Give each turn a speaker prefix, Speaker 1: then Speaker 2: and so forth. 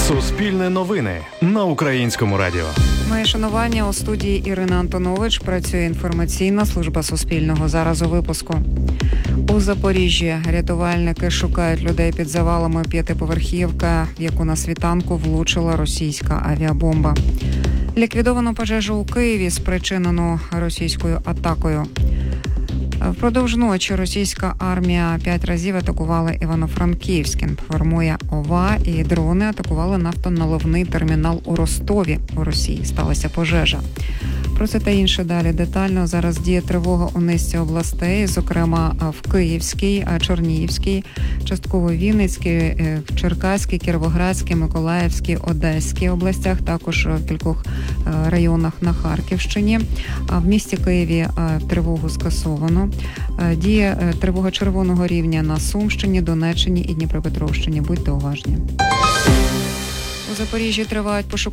Speaker 1: Суспільне новини на Українському радіо.
Speaker 2: Моє шанування, у студії Ірина Антонович. Працює інформаційна служба Суспільного. Зараз у випуску. У Запоріжжі рятувальники шукають людей під завалами п'ятиповерхівка, в яку на світанку влучила російська авіабомба. Ліквідовано пожежу у Києві, спричинену російською атакою. Впродовж ночі російська армія 5 разів атакувала Івано-Франківськ, інформує ОВА, і дрони атакували нафтоналивний термінал у Ростові. У Росії сталася пожежа. Про це та інше далі детально. Зараз діє тривога у низці областей, зокрема в Київській, Чернігівській, частково Вінницькій, Черкаській, Кіровоградській, Миколаївській, Одеській областях, також в кількох районах на Харківщині. А в місті Києві тривогу скасовано. Діє тривога червоного рівня на Сумщині, Донеччині і Дніпропетровщині. Будьте уважні. У Запоріжжі тривають пошукові